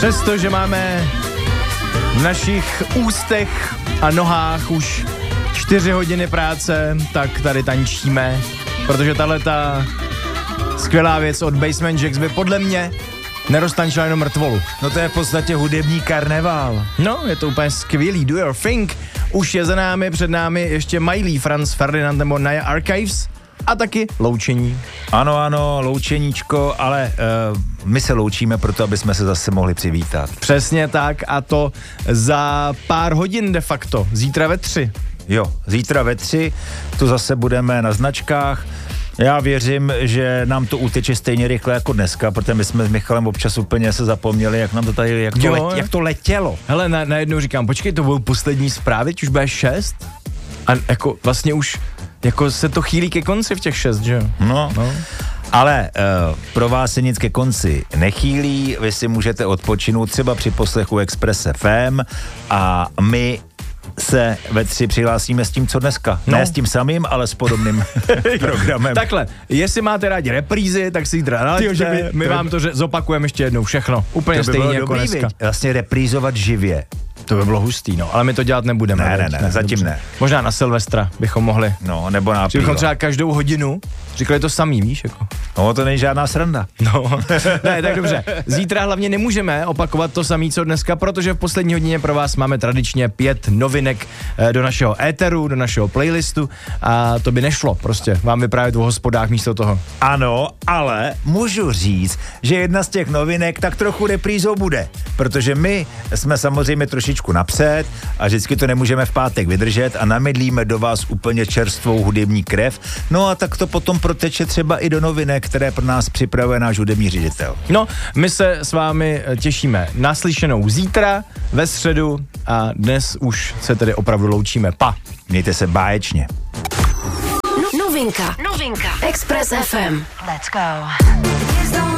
Přestože máme v našich ústech a nohách už 4 hodiny práce, tak tady tančíme, protože tahleta skvělá věc od Basement Jaxx by podle mě neroztančila jenom mrtvolu. No to je v podstatě hudební karneval. No, je to úplně skvělý. Do Your Thing už je za námi, před námi ještě Miley, Franz Ferdinand nebo Naya Archives a taky loučení. Ano, loučeníčko, ale my se loučíme proto, aby jsme se zase mohli přivítat. Přesně tak a to za pár hodin de facto, zítra ve 3. Jo, zítra ve 3, tu zase budeme na značkách. Já věřím, že nám to uteče stejně rychle jako dneska, protože my jsme s Michalem občas úplně se zapomněli, jak nám to tady, jak to letělo. Hele, najednou říkám, počkej, to budou poslední zprávy, už bude 6? A jako vlastně už jako se to chýlí ke konci v těch 6, že jo? No. Ale pro vás se nic ke konci nechýlí, vy si můžete odpočinout třeba při poslechu Express FM a my se ve 3 přihlásíme s tím, co dneska. No. Ne s tím samým, ale s podobným programem. Takhle, jestli máte rádi reprízy, tak si jít nalaďte, my vám to zopakujeme ještě jednou všechno. Úplně stejně jako dneska. Vlastně reprízovat živě. To by bylo hustý, no, ale my to dělat nebudeme. Ne, zatím dobře. Ne. Možná na Silvestra bychom mohli. No, nebo na bychom třeba každou hodinu říkali to samý, víš, jako. No, to není žádná sranda. No, ne, tak dobře. Zítra hlavně nemůžeme opakovat to samý, co dneska, protože v poslední hodině pro vás máme tradičně 5 novinek do našeho éteru, do našeho playlistu a to by nešlo prostě vám vyprávět o hospodách místo toho. Ano, ale můžu říct, že jedna z těch novinek tak trochu reprízou bude, protože my jsme samozřejmě trošičku napřed a vždycky to nemůžeme v pátek vydržet a namydlíme do vás úplně čerstvou hudební krev. No a tak to potom proteče třeba i do novinek, které pro nás připravuje náš hudební ředitel. No, my se s vámi těšíme na slyšenou zítra, ve středu a dnes už se tedy opravdu loučíme. Pa! Mějte se báječně. Novinka. Express FM. Let's go.